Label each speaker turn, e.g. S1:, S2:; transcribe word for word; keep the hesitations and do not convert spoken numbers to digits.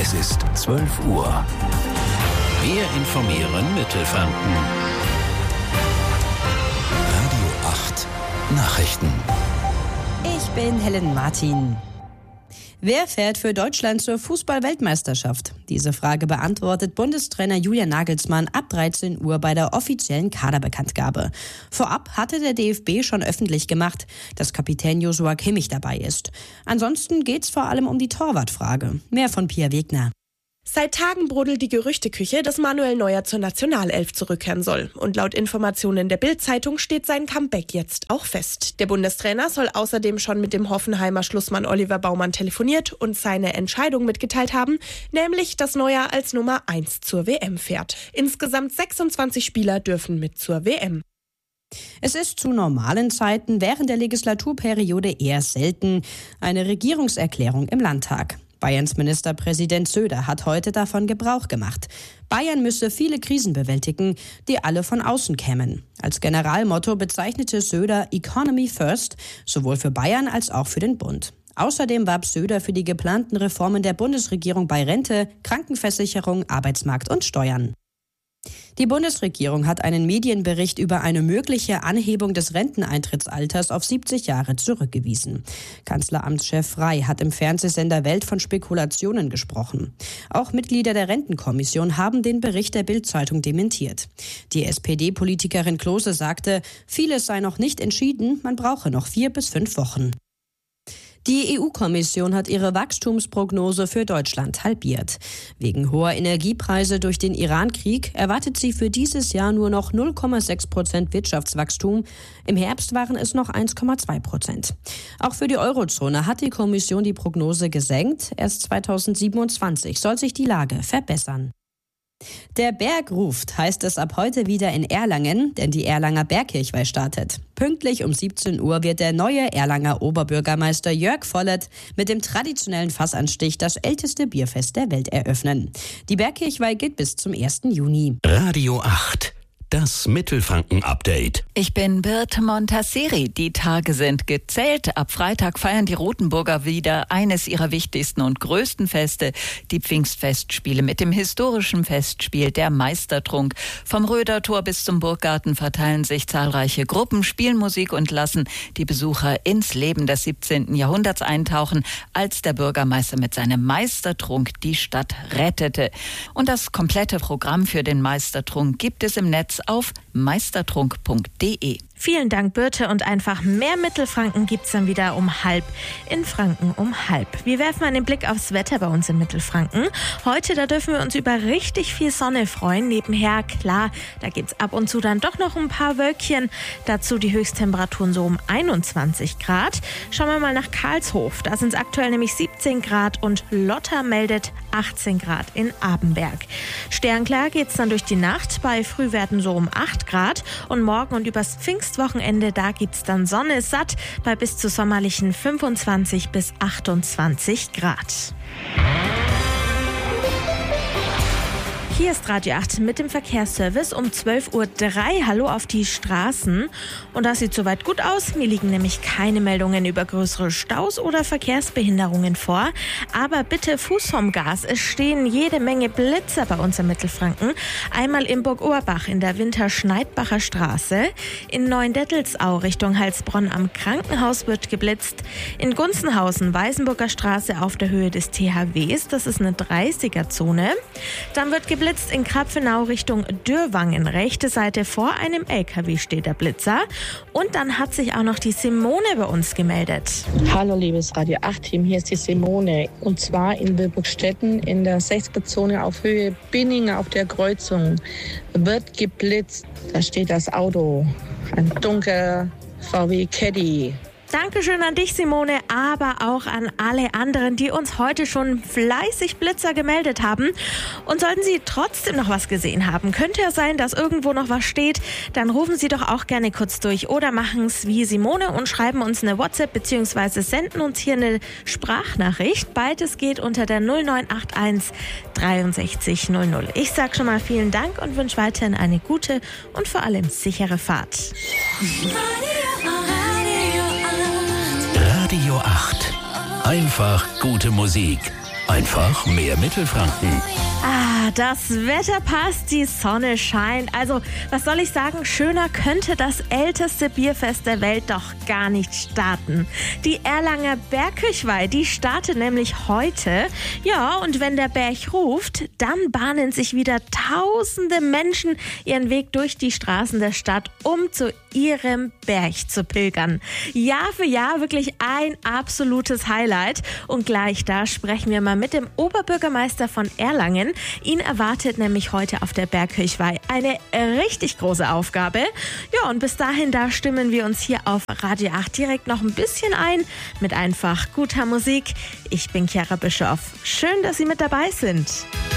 S1: Es ist zwölf Uhr. Wir informieren Mittelfranken. Radio acht Nachrichten.
S2: Ich bin Helen Martin. Wer fährt für Deutschland zur Fußball-Weltmeisterschaft? Diese Frage beantwortet Bundestrainer Julian Nagelsmann ab dreizehn Uhr bei der offiziellen Kaderbekanntgabe. Vorab hatte der D F B schon öffentlich gemacht, dass Kapitän Joshua Kimmich dabei ist. Ansonsten geht's vor allem um die Torwartfrage. Mehr von Pia Wegner.
S3: Seit Tagen brodelt die Gerüchteküche, dass Manuel Neuer zur Nationalelf zurückkehren soll. Und laut Informationen der Bild-Zeitung steht sein Comeback jetzt auch fest. Der Bundestrainer soll außerdem schon mit dem Hoffenheimer Schlussmann Oliver Baumann telefoniert und seine Entscheidung mitgeteilt haben, nämlich, dass Neuer als Nummer eins zur W M fährt. Insgesamt sechsundzwanzig Spieler dürfen mit zur W M.
S2: Es ist zu normalen Zeiten während der Legislaturperiode eher selten eine Regierungserklärung im Landtag. Bayerns Ministerpräsident Söder hat heute davon Gebrauch gemacht. Bayern müsse viele Krisen bewältigen, die alle von außen kämen. Als Generalmotto bezeichnete Söder Economy First, sowohl für Bayern als auch für den Bund. Außerdem warb Söder für die geplanten Reformen der Bundesregierung bei Rente, Krankenversicherung, Arbeitsmarkt und Steuern. Die Bundesregierung hat einen Medienbericht über eine mögliche Anhebung des Renteneintrittsalters auf siebzig Jahre zurückgewiesen. Kanzleramtschef Frey hat im Fernsehsender Welt von Spekulationen gesprochen. Auch Mitglieder der Rentenkommission haben den Bericht der Bild-Zeitung dementiert. Die S P D-Politikerin Klose sagte, vieles sei noch nicht entschieden, man brauche noch vier bis fünf Wochen. Die E U-Kommission hat ihre Wachstumsprognose für Deutschland halbiert. Wegen hoher Energiepreise durch den Iran-Krieg erwartet sie für dieses Jahr nur noch null Komma sechs Prozent Wirtschaftswachstum. Im Herbst waren es noch eins Komma zwei Prozent. Auch für die Eurozone hat die Kommission die Prognose gesenkt. Erst zweitausendsiebenundzwanzig soll sich die Lage verbessern. Der Berg ruft, heißt es ab heute wieder in Erlangen, denn die Erlanger Bergkirchweih startet. Pünktlich um siebzehn Uhr wird der neue Erlanger Oberbürgermeister Jörg Vollert mit dem traditionellen Fassanstich das älteste Bierfest der Welt eröffnen. Die Bergkirchweih geht bis zum ersten Juni.
S1: Radio acht. Das Mittelfranken-Update.
S4: Ich bin Birte Montasseri. Die Tage sind gezählt. Ab Freitag feiern die Rothenburger wieder eines ihrer wichtigsten und größten Feste, die Pfingstfestspiele mit dem historischen Festspiel der Meistertrunk. Vom Rödertor bis zum Burggarten verteilen sich zahlreiche Gruppen, spielen Musik und lassen die Besucher ins Leben des siebzehnten Jahrhunderts eintauchen, als der Bürgermeister mit seinem Meistertrunk die Stadt rettete. Und das komplette Programm für den Meistertrunk gibt es im Netz auf meistertrunk punkt de.
S5: Vielen Dank, Birte. Und einfach mehr Mittelfranken gibt's dann wieder um halb in Franken um halb. Wir werfen einen Blick aufs Wetter bei uns in Mittelfranken. Heute, da dürfen wir uns über richtig viel Sonne freuen. Nebenher, klar, da gibt's ab und zu dann doch noch ein paar Wölkchen. Dazu die Höchsttemperaturen so um einundzwanzig Grad. Schauen wir mal nach Karlshof. Da sind es aktuell nämlich siebzehn Grad und Lotta meldet achtzehn Grad in Abenberg. Sternklar geht's dann durch die Nacht. Bei Frühwerten so um acht Grad. Und morgen und übers Pfingstwochenende, da gibt's dann Sonne satt bei bis zu sommerlichen fünfundzwanzig bis achtundzwanzig Grad. Hier ist Radio acht mit dem Verkehrsservice um zwölf Uhr drei. Hallo auf die Straßen. Und das sieht soweit gut aus. Mir liegen nämlich keine Meldungen über größere Staus oder Verkehrsbehinderungen vor. Aber bitte Fuß vom Gas. Es stehen jede Menge Blitzer bei uns in Mittelfranken. Einmal in Burg-Oberbach in der Winterschneidbacher Straße. In Neuendettelsau Richtung Heilsbronn am Krankenhaus wird geblitzt. In Gunzenhausen, Weißenburger Straße auf der Höhe des T H Ws. Das ist eine dreißiger-Zone. Dann wird geblitzt in Krapfenau Richtung Dürrwangen. Rechte Seite vor einem L K W steht der Blitzer. Und dann hat sich auch noch die Simone bei uns gemeldet.
S6: Hallo liebes Radio acht Team, hier ist die Simone. Und zwar in Wilburgstetten in der sechziger-Zone auf Höhe Binningen auf der Kreuzung wird geblitzt. Da steht das Auto, ein dunkler V W Caddy.
S5: Dankeschön an dich, Simone, aber auch an alle anderen, die uns heute schon fleißig Blitzer gemeldet haben. Und sollten Sie trotzdem noch was gesehen haben, könnte ja sein, dass irgendwo noch was steht, dann rufen Sie doch auch gerne kurz durch oder machen es wie Simone und schreiben uns eine WhatsApp bzw. senden uns hier eine Sprachnachricht. Beides geht unter der null neun acht eins dreiundsechzig null null. Ich sage schon mal vielen Dank und wünsche weiterhin eine gute und vor allem sichere Fahrt.
S1: Radio acht. Einfach gute Musik. Einfach mehr Mittelfranken.
S5: Ah, das Wetter passt, die Sonne scheint. Also, was soll ich sagen? Schöner könnte das älteste Bierfest der Welt doch gar nicht starten. Die Erlanger Bergkirchweih, die startet nämlich heute. Ja, und wenn der Berg ruft, dann bahnen sich wieder tausende Menschen ihren Weg durch die Straßen der Stadt, um zu ihrem Berg zu pilgern. Jahr für Jahr wirklich ein absolutes Highlight. Und gleich da sprechen wir mal mit dem Oberbürgermeister von Erlangen. Ihn erwartet nämlich heute auf der Bergkirchweih eine richtig große Aufgabe. Ja, und bis dahin, da stimmen wir uns hier auf Radio acht direkt noch ein bisschen ein mit einfach guter Musik. Ich bin Chiara Bischoff. Schön, dass Sie mit dabei sind.